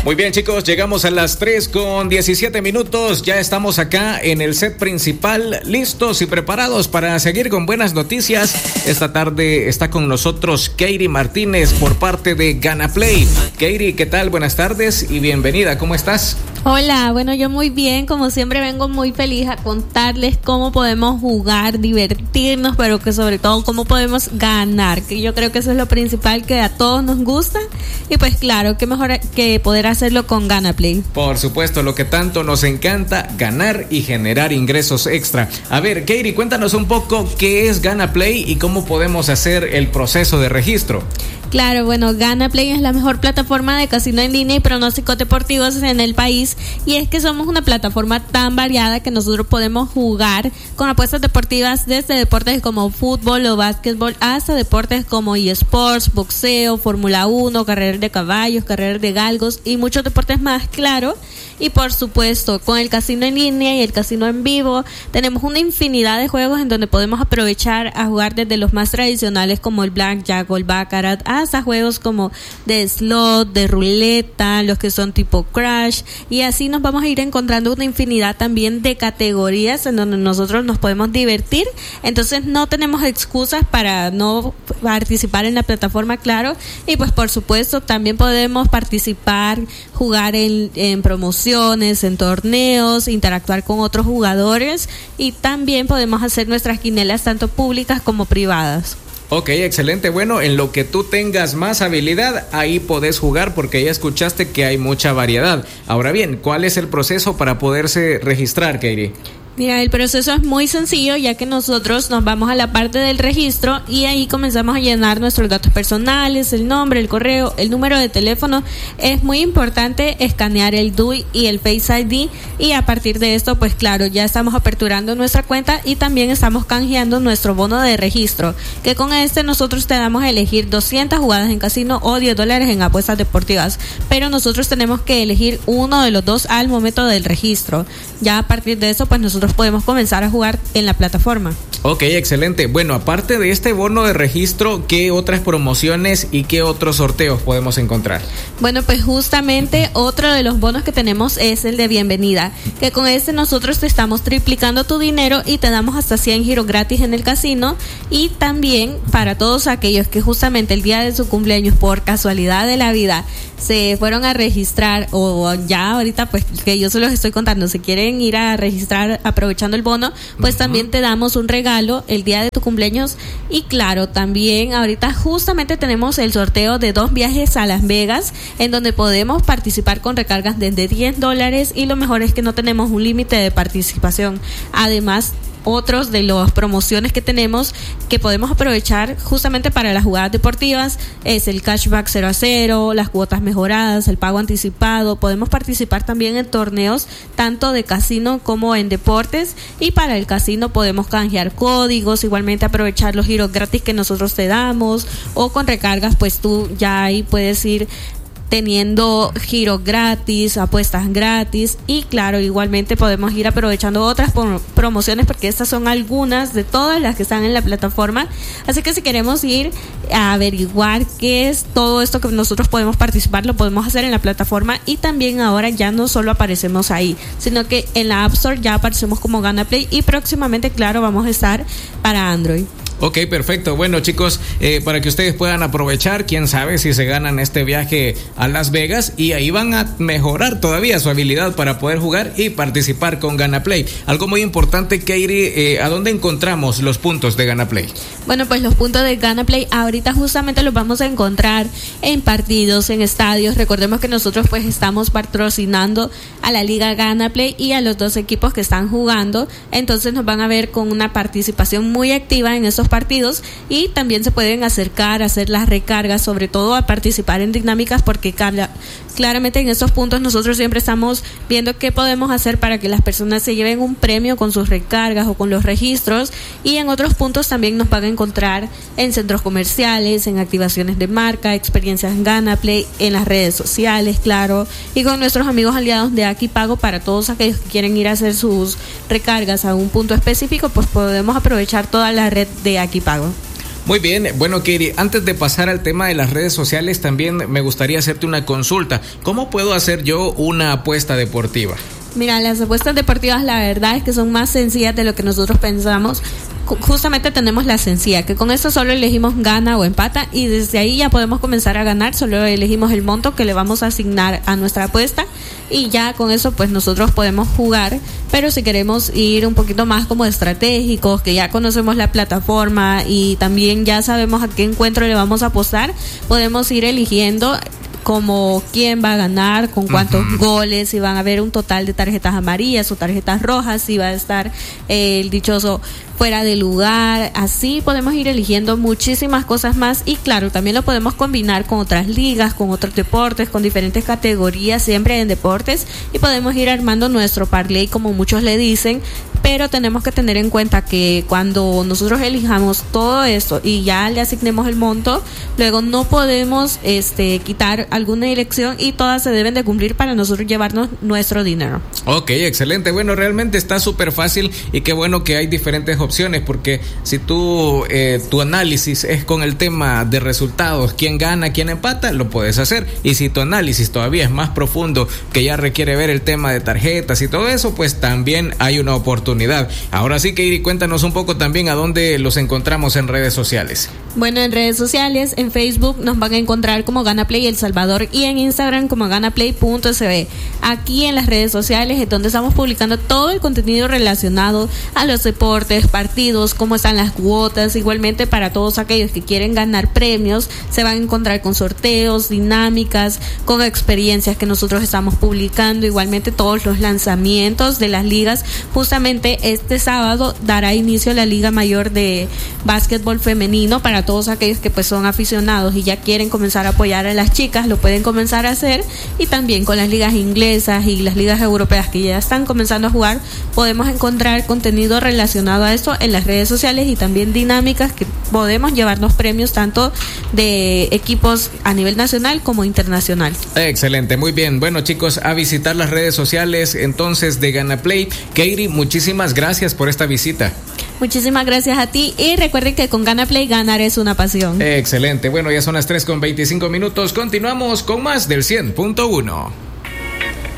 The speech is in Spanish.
Muy bien, chicos, llegamos a las 3:17. Ya estamos acá en el set principal, listos y preparados para seguir con buenas noticias. Esta tarde está con nosotros Katie Martínez por parte de GanaPlay. Katie, ¿qué tal? Buenas tardes y bienvenida. ¿Cómo estás? Hola, bueno, yo muy bien, como siempre vengo muy feliz a contarles cómo podemos jugar, divertirnos, pero que sobre todo cómo podemos ganar, que yo creo que eso es lo principal que a todos nos gusta. Y pues claro, qué mejor que poder hacerlo con GanaPlay. Por supuesto, lo que tanto nos encanta, ganar y generar ingresos extra. A ver, Katie, cuéntanos un poco qué es GanaPlay y cómo podemos hacer el proceso de registro. Claro, bueno, GanaPlay es la mejor plataforma de casino en línea y pronósticos deportivos en el país, y es que somos una plataforma tan variada que nosotros podemos jugar con apuestas deportivas desde deportes como fútbol o básquetbol hasta deportes como eSports, boxeo, Fórmula 1, carreras de caballos, carreras de galgos y muchos deportes más, claro. Y por supuesto, con el casino en línea y el casino en vivo, tenemos una infinidad de juegos en donde podemos aprovechar a jugar desde los más tradicionales como el Blackjack o el Baccarat, hasta juegos como de slot, de ruleta, los que son tipo Crash, y así nos vamos a ir encontrando una infinidad también de categorías en donde nosotros nos podemos divertir. Entonces no tenemos excusas para no participar en la plataforma, claro, y pues por supuesto también podemos participar, jugar en promociones, en torneos, interactuar con otros jugadores, y también podemos hacer nuestras quinielas tanto públicas como privadas. Ok, excelente. Bueno, en lo que tú tengas más habilidad, ahí podés jugar porque ya escuchaste que hay mucha variedad. Ahora bien, ¿cuál es el proceso para poderse registrar, Katie? Mira, el proceso es muy sencillo, ya que nosotros nos vamos a la parte del registro y ahí comenzamos a llenar nuestros datos personales, el nombre, el correo, el número de teléfono. Es muy importante escanear el DUI y el Face ID, y a partir de esto, pues claro, ya estamos aperturando nuestra cuenta y también estamos canjeando nuestro bono de registro, que con este nosotros te damos a elegir 200 jugadas en casino o $10 en apuestas deportivas, pero nosotros tenemos que elegir uno de los dos al momento del registro. Ya a partir de eso, pues nosotros podemos comenzar a jugar en la plataforma. Ok, excelente. Bueno, aparte de este bono de registro, ¿qué otras promociones y qué otros sorteos podemos encontrar? Bueno, pues justamente otro de los bonos que tenemos es el de bienvenida, que con este nosotros te estamos triplicando tu dinero y te damos hasta 100 giros gratis en el casino. Y también para todos aquellos que justamente el día de su cumpleaños, por casualidad de la vida, se fueron a registrar, o ya ahorita pues que yo se los estoy contando, si quieren ir a registrar aprovechando el bono, pues también te damos un regalo el día de tu cumpleaños. Y claro, también ahorita justamente tenemos el sorteo de 2 viajes a Las Vegas, en donde podemos participar con recargas desde $10, y lo mejor es que no tenemos un límite de participación. Además, otros de las promociones que tenemos que podemos aprovechar justamente para las jugadas deportivas es el cashback 0-0, las cuotas mejoradas, el pago anticipado. Podemos participar también en torneos tanto de casino como en deportes, y para el casino podemos canjear códigos, igualmente aprovechar los giros gratis que nosotros te damos, o con recargas pues tú ya ahí puedes ir teniendo giros gratis, apuestas gratis, y claro, igualmente podemos ir aprovechando otras promociones, porque estas son algunas de todas las que están en la plataforma. Así que si queremos ir a averiguar qué es todo esto que nosotros podemos participar, lo podemos hacer en la plataforma. Y también ahora ya no solo aparecemos ahí, sino que en la App Store ya aparecemos como GanaPlay, y próximamente, claro, vamos a estar para Android. Ok, perfecto. Bueno, chicos, para que ustedes puedan aprovechar, quién sabe si se ganan este viaje a Las Vegas, y ahí van a mejorar todavía su habilidad para poder jugar y participar con GanaPlay. Algo muy importante, Katie, ¿a dónde encontramos los puntos de GanaPlay? Bueno, pues los puntos de GanaPlay ahorita justamente los vamos a encontrar en partidos, en estadios. Recordemos que nosotros pues estamos patrocinando a la Liga GanaPlay y a los 2 equipos que están jugando, entonces nos van a ver con una participación muy activa en esos partidos, y también se pueden acercar a hacer las recargas, sobre todo a participar en dinámicas, porque claramente en estos puntos nosotros siempre estamos viendo qué podemos hacer para que las personas se lleven un premio con sus recargas o con los registros. Y en otros puntos también nos van a encontrar en centros comerciales, en activaciones de marca, experiencias en GanaPlay, en las redes sociales, claro, y con nuestros amigos aliados de Akipago. Para todos aquellos que quieren ir a hacer sus recargas a un punto específico, pues podemos aprovechar toda la red de Akipago. Muy bien, bueno, Katie, antes de pasar al tema de las redes sociales, también me gustaría hacerte una consulta. ¿Cómo puedo hacer yo una apuesta deportiva? Mira, las apuestas deportivas la verdad es que son más sencillas de lo que nosotros pensamos. Justamente tenemos la sencilla, que con esto solo elegimos gana o empata y desde ahí ya podemos comenzar a ganar. Solo elegimos el monto que le vamos a asignar a nuestra apuesta y ya con eso pues nosotros podemos jugar. Pero si queremos ir un poquito más como estratégicos, que ya conocemos la plataforma y también ya sabemos a qué encuentro le vamos a apostar, podemos ir eligiendo como quién va a ganar, con cuántos goles, si van a haber un total de tarjetas amarillas o tarjetas rojas, si va a estar el dichoso fuera de lugar. Así podemos ir eligiendo muchísimas cosas más y claro, también lo podemos combinar con otras ligas, con otros deportes, con diferentes categorías siempre en deportes y podemos ir armando nuestro parlay como muchos le dicen, pero tenemos que tener en cuenta que cuando nosotros elijamos todo esto y ya le asignemos el monto, luego no podemos quitar alguna elección y todas se deben de cumplir para nosotros llevarnos nuestro dinero. Ok, excelente. Bueno, realmente está súper fácil y qué bueno que hay diferentes opciones, porque si tú tu análisis es con el tema de resultados, quién gana, quién empata, lo puedes hacer. Y si tu análisis todavía es más profundo, que ya requiere ver el tema de tarjetas y todo eso, pues también hay una oportunidad. Ahora sí, Katie, cuéntanos un poco también a dónde los encontramos en redes sociales. Bueno, en redes sociales, en Facebook nos van a encontrar como GanaPlay El Salvador y en Instagram como ganaplay.sb. Aquí en las redes sociales es donde estamos publicando todo el contenido relacionado a los deportes, partidos, cómo están las cuotas. Igualmente para todos aquellos que quieren ganar premios, se van a encontrar con sorteos, dinámicas, con experiencias que nosotros estamos publicando. Igualmente todos los lanzamientos de las ligas. Justamente este sábado dará inicio la Liga Mayor de Básquetbol Femenino para todos aquellos que pues son aficionados y ya quieren comenzar a apoyar a las chicas, lo pueden comenzar a hacer. Y también con las ligas inglesas y las ligas europeas que ya están comenzando a jugar, podemos encontrar contenido relacionado a esto en las redes sociales y también dinámicas que podemos llevarnos premios tanto de equipos a nivel nacional como internacional. Excelente, muy bien. Bueno, chicos, a visitar las redes sociales entonces de GanaPlay. Katie, muchísimas gracias por esta visita. Muchísimas gracias a ti y recuerden que con GanaPlay ganar es una pasión. Excelente, bueno, ya son las 3:25. Continuamos con más del 100.1.